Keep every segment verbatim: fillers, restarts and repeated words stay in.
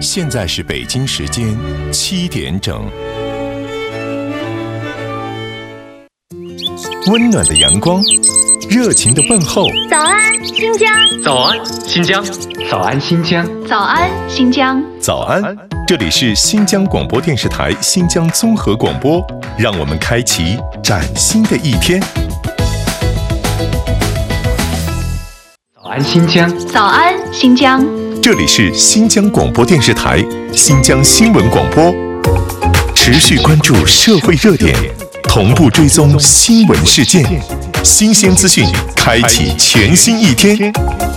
现在是北京时间七点整。温暖的阳光，热情的问候。 早安，新疆！ 早安，新疆！ 早安，新疆！ 早安，新疆！ 早安，这里是新疆广播电视台新疆综合广播，让我们开启崭新的一天。 早安，新疆！ 早安，新疆！ 这里是新疆广播电视台新疆新闻广播，持续关注社会热点，同步追踪新闻事件，新鲜资讯，开启全新一天。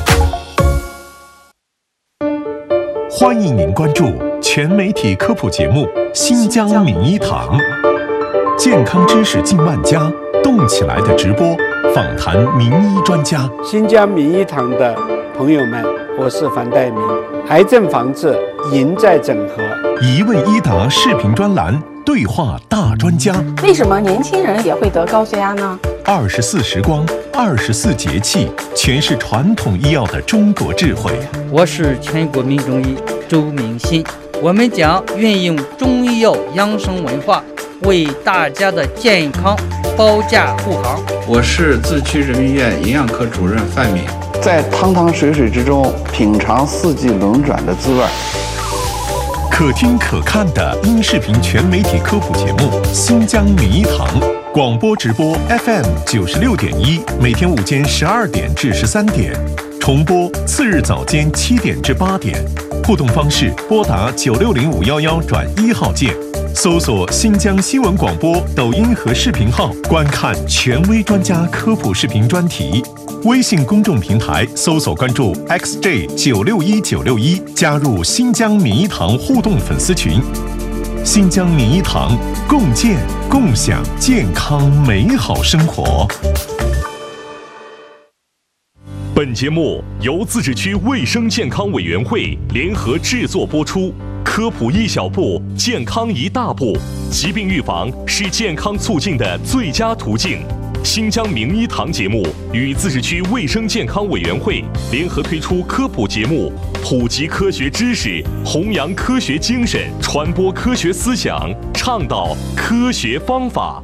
欢迎您关注全媒体科普节目《新疆名医堂》，健康知识近万家，动起来的直播，访谈名医专家。 新疆名医堂的朋友们，我是樊岱明。癌症防治赢在整合， 一问一答视频专栏，对话大专家。 为什么年轻人也会得高血压呢？ 二十四时光，二十四节气，全是传统医药的中国智慧。 我是全国名中医周明新，我们将运用中医药养生文化，为大家的健康保驾护航。 我是自区人民医院营养科主任范敏， 在汤汤水水之中品尝四季轮转的滋味。 可听可看的音视频全媒体科普节目《新疆名医堂》，广播直播 F M 九十六点一，每天午间十二点至十三点，重播次日早间七点至八点。互动方式：拨打九六零五幺幺转一号键，搜索新疆新闻广播抖音和视频号，观看权威专家科普视频专题。微信公众平台搜索关注 X J 九六一九六一，加入新疆名医堂互动粉丝群。新疆名医堂，共建共享健康美好生活。 本节目由自治区卫生健康委员会联合制作播出。科普一小步，健康一大步。疾病预防是健康促进的最佳途径。新疆名医堂节目与自治区卫生健康委员会联合推出科普节目，普及科学知识，弘扬科学精神，传播科学思想，倡导科学方法。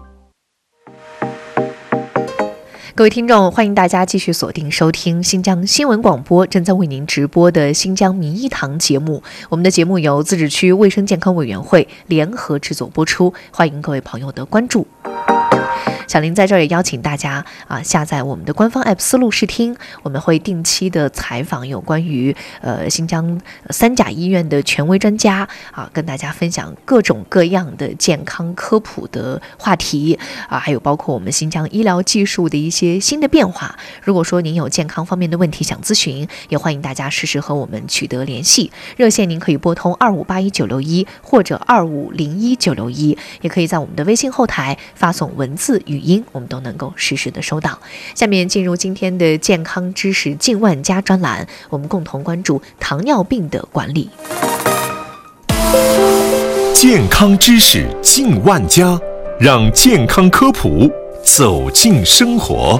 各位听众，欢迎大家继续锁定收听新疆新闻广播正在为您直播的新疆名医堂节目。我们的节目由自治区卫生健康委员会联合制作播出，欢迎各位朋友的关注。小林在这儿也邀请大家啊下载我们的官方 app 思路视听，我们会定期的采访有关于呃新疆三甲医院的权威专家啊，跟大家分享各种各样的健康科普的话题啊，还有包括我们新疆医疗技术的一些新的变化。如果说您有健康方面的问题想咨询，也欢迎大家实时和我们取得联系。热线您可以拨通二五八一九六一或者二五零一九六一，也可以在我们的微信后台发送文字语音，我们都能够实时的收到。下面进入今天的健康知识近万家专栏，我们共同关注糖尿病的管理。 健康知识近万家，让健康科普走进生活。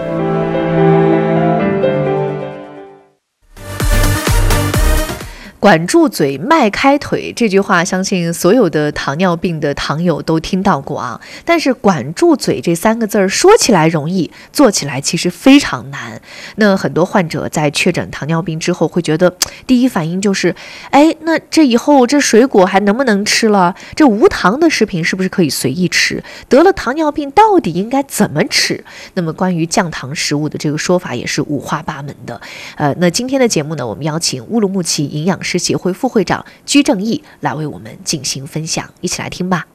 管住嘴，迈开腿，这句话相信所有的糖尿病的糖友都听到过啊。但是管住嘴这三个字儿说起来容易，做起来其实非常难。那很多患者在确诊糖尿病之后会觉得，第一反应就是哎，那这以后这水果还能不能吃了？这无糖的食品是不是可以随意吃？得了糖尿病到底应该怎么吃？那么关于降糖食物的这个说法也是五花八门的。呃，那今天的节目呢，我们邀请乌鲁木齐营养师协会副会长居正义来为我们进行分享，一起来听吧。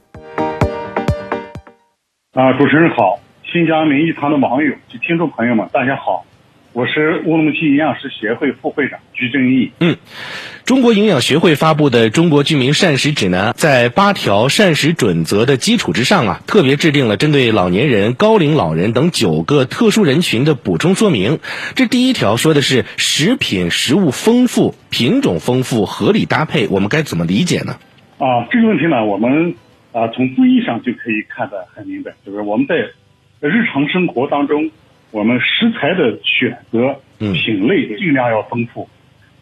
啊，主持人好，新疆名医堂的网友及听众朋友们，大家好，我是乌鲁木齐营养师协会副会长居正义。 嗯，中国营养学会发布的《中国居民膳食指南》在八条膳食准则的基础之上啊，特别制定了针对老年人、高龄老人等九个特殊人群的补充说明。这第一条说的是食品食物丰富、品种丰富、合理搭配，我们该怎么理解呢？ 啊，这个问题呢，我们啊从字义上就可以看得很明白，就是我们在日常生活当中，我们食材的选择品类尽量要丰富。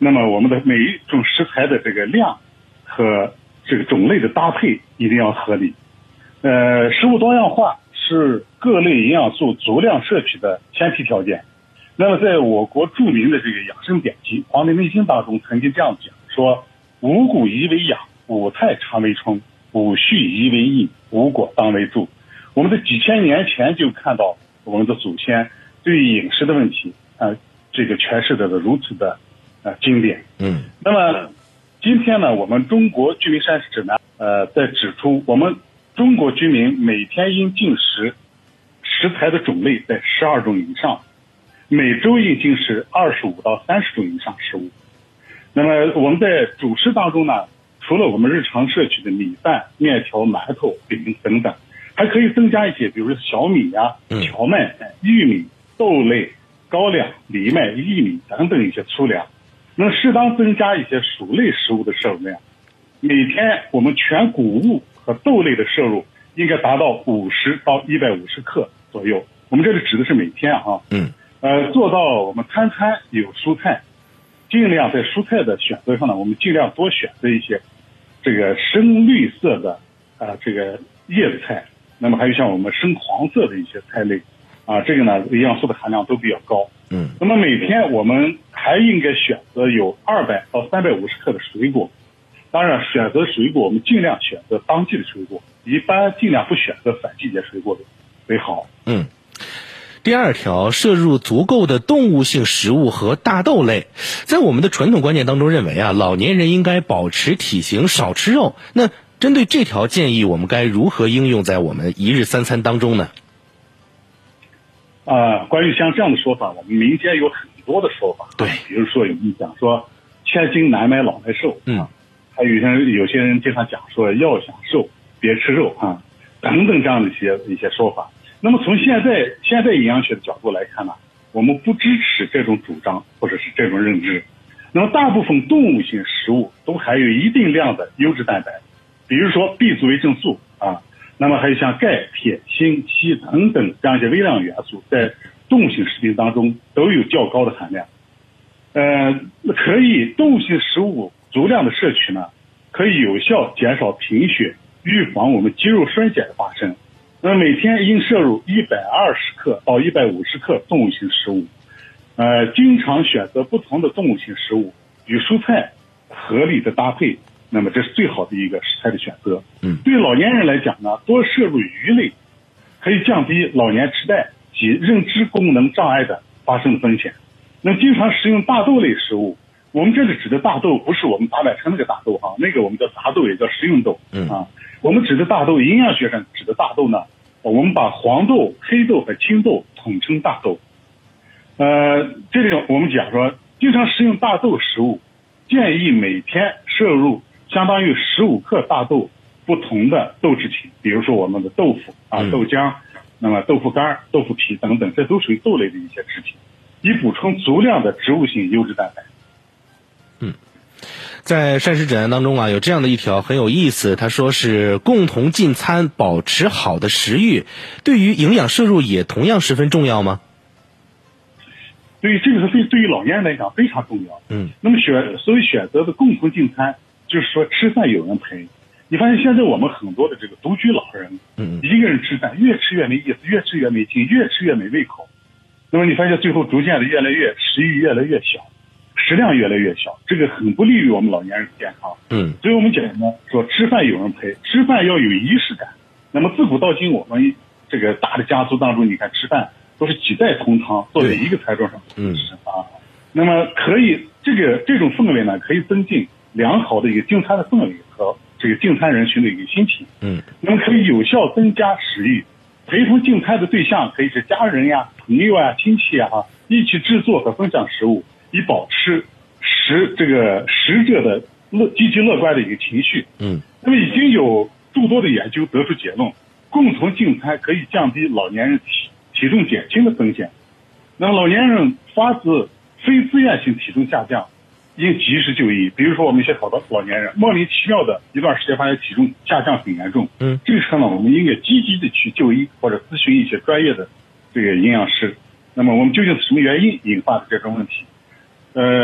那么我们的每一种食材的这个量和这个种类的搭配一定要合理。呃，食物多样化是各类营养素足量摄取的前提条件。那么在我国著名的这个养生典籍《黄帝内经》当中曾经这样讲说，五谷宜为养，五菜常为充，五畜宜为益，五果当为助。我们在几千年前就看到我们的祖先对于饮食的问题啊、呃，这个诠释的如此的呃经典。 嗯。 那么今天呢，我们中国居民膳食指南呃在指出，我们中国居民每天应进食食材的种类在十二种以上，每周应进食二十五到三十种以上食物。那么我们在主食当中呢，除了我们日常摄取的米饭、面条、馒头、饼等等，还可以增加一些，比如说小米呀、荞麦、玉米、豆类、高粱、藜麦、薏米等等一些粗粮。那么适当增加一些薯类食物的摄入量，每天我们全谷物和豆类的摄入应该达到五十到一百五十克左右。我们这里指的是每天啊。 嗯。 呃，做到我们餐餐有蔬菜，尽量在蔬菜的选择上呢，我们尽量多选择一些这个深绿色的啊、呃、这个叶子菜，那么还有像我们深黄色的一些菜类啊，这个呢营养素的含量都比较高。 嗯。 那么每天我们还应该选择有二百到三百五十克的水果。当然，选择水果我们尽量选择当季的水果，一般尽量不选择反季节水果的为好。 嗯。第二条，摄入足够的动物性食物和大豆类。在我们的传统观念当中认为啊，老年人应该保持体型，少吃肉。那针对这条建议，我们该如何应用在我们一日三餐当中呢？ 啊、呃，关于像这样的说法，我们民间有很多的说法。 对， 比如说有人讲说，千金难买老来瘦。 嗯。 还有些有些人经常讲说，要想瘦别吃肉啊，等等这样的一些一些说法。那么从现在现在营养学的角度来看呢，我们不支持这种主张或者是这种认知。那么大部分动物性食物都含有一定量的优质蛋白，比如说 B 族维生素啊，那么还有像钙、铁、锌、硒等等这样一些微量元素，在动物性食品当中都有较高的含量。呃，可以动物性食物足量的摄取呢，可以有效减少贫血，预防我们肌肉衰减的发生。那么每天应摄入一百二十克到一百五十克动物性食物，呃，经常选择不同的动物性食物与蔬菜合理的搭配，那么这是最好的一个食材的选择。 嗯， 对老年人来讲呢，多摄入鱼类，可以降低老年痴呆及认知功能障碍的发生的风险。那经常食用大豆类食物，我们这里指的大豆不是我们大麦城那个大豆哈，那个我们叫杂豆，也叫食用豆。 嗯啊，我们指的大豆，营养学上指的大豆呢，我们把黄豆、黑豆和青豆统称大豆。呃，这里我们讲说，经常食用大豆食物，建议每天摄入相当于十五克大豆不同的豆制品，比如说我们的豆腐啊、豆浆，那么豆腐干、豆腐皮等等，这都属于豆类的一些制品，以补充足量的植物性优质蛋白。 嗯。在膳食指南当中啊，有这样的一条很有意思，他说是共同进餐，保持好的食欲，对于营养摄入也同样十分重要吗？ 对于这个是对对于老年人来讲非常重要。 嗯， 那么选所谓选择的共同进餐，就是说吃饭有人陪。你发现现在我们很多的这个独居老人， 嗯， 一个人吃饭越吃越没意思，越吃越没劲，越吃越没胃口。那么你发现最后逐渐的越来越食欲越来越小。食量越来越小，这个很不利于我们老年人的健康。 嗯， 所以我们讲呢，说吃饭有人陪，吃饭要有仪式感。那么自古到今，我们这个大的家族当中，你看吃饭都是几代同堂坐在一个餐桌上嗯吃啊。那么可以这个这种氛围呢，可以增进良好的一个进餐的氛围和这个进餐人群的一个心情。 嗯， 那么可以有效增加食欲。陪同进餐的对象可以是家人呀、朋友啊、亲戚啊，一起制作和分享食物。以保持食这个食者的乐积极乐观的一个情绪。 嗯， 那么已经有诸多的研究得出结论，共同进餐可以降低老年人体体重减轻的风险。那么老年人发自非自愿性体重下降，应及时就医。比如说我们一些好多老年人莫名其妙的一段时间发现体重下降很严重， 嗯， 这个时候呢，我们应该积极的去就医或者咨询一些专业的这个营养师。那么我们究竟是什么原因引发的这种问题？呃，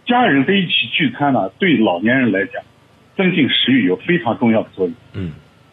家人在一起聚餐呢，对老年人来讲，增进食欲有非常重要的作用。 嗯。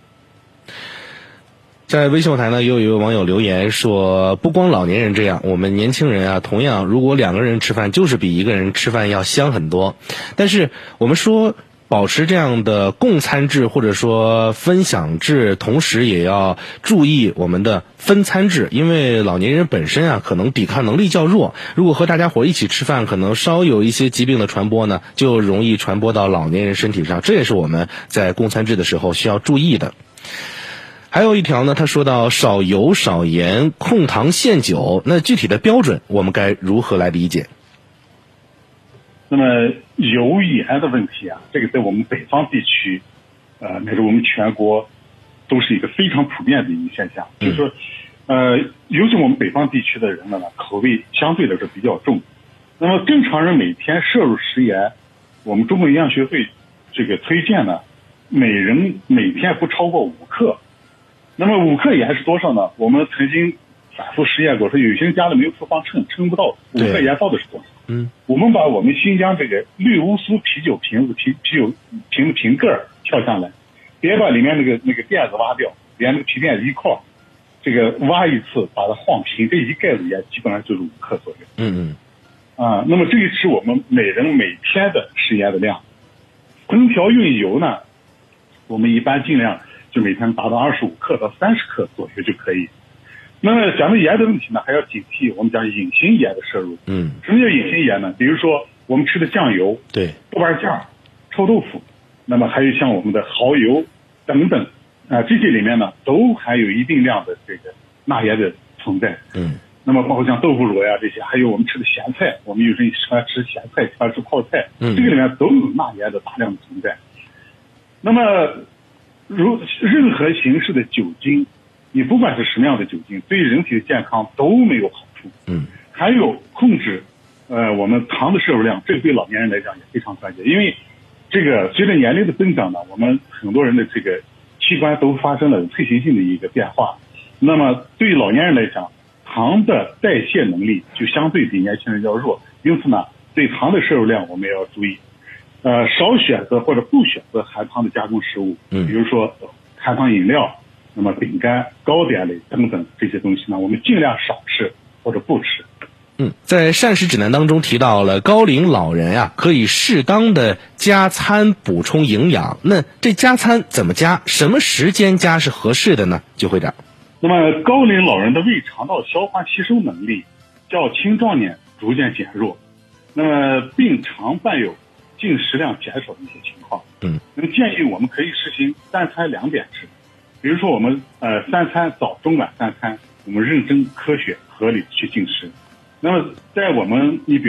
在微信后台呢，又有一位网友留言说，不光老年人这样，我们年轻人啊，同样如果两个人吃饭，就是比一个人吃饭要香很多。但是我们说保持这样的共餐制或者说分享制，同时也要注意我们的分餐制，因为老年人本身啊可能抵抗能力较弱，如果和大家伙一起吃饭，可能稍有一些疾病的传播呢，就容易传播到老年人身体上，这也是我们在共餐制的时候需要注意的。还有一条呢，他说到少油少盐控糖限酒，那具体的标准我们该如何来理解？ 那么油盐的问题啊，这个在我们北方地区，呃，乃至我们全国，都是一个非常普遍的一个现象。嗯、就是说，呃，尤其我们北方地区的人呢，口味相对来说比较重。那么正常人每天摄入食盐，我们中国营养学会这个推荐呢，每人每天不超过五克。那么五克盐是多少呢？我们曾经反复实验过，说有些人家里没有厨房称，称不到五克盐到底是多少。 嗯， 我们把我们新疆这个绿乌苏啤酒瓶子、啤啤酒瓶的瓶盖撬下来，别把里面那个那个垫子挖掉，连那个皮垫子一块，这个挖一次把它晃平，这一盖子盐基本上就是五克左右。 嗯嗯。啊，那么这是我们每人每天的食盐的量。烹调用油呢，我们一般尽量就每天达到二十五克到三十克左右就可以。那么讲到盐的问题呢，还要警惕我们讲隐形盐的摄入。 嗯， 什么叫隐形盐呢？比如说我们吃的酱油、 对， 豆瓣酱、臭豆腐，那么还有像我们的蚝油等等啊，这些里面呢都含有一定量的这个钠盐的存在。 嗯， 那么包括像豆腐乳呀这些，还有我们吃的咸菜，我们有时候喜欢吃咸菜，喜欢吃泡菜， 嗯， 这个里面都有钠盐的大量的存在。那么如任何形式的酒精，你不管是什么样的酒精，对人体的健康都没有好处。 嗯， 还有控制，呃，我们糖的摄入量，这个对老年人来讲也非常关键。因为这个随着年龄的增长呢，我们很多人的这个器官都发生了退行性的一个变化。那么对于老年人来讲，糖的代谢能力就相对比年轻人要弱，因此呢，对糖的摄入量我们也要注意。呃，少选择或者不选择含糖的加工食物， 嗯， 比如说含糖饮料。那么饼干、糕点类等等这些东西呢，我们尽量少吃或者不吃。 嗯，在膳食指南当中提到了高龄老人啊，可以适当的加餐补充营养。那这加餐怎么加？什么时间加是合适的呢？就会长。 那么高龄老人的胃肠道消化吸收能力较青壮年逐渐减弱，那么并常伴有进食量减少的一些情况。 嗯， 那么建议我们可以实行三餐两点制。比如说我们呃三餐早中晚三餐，我们认真科学合理去进食。那么在我们你比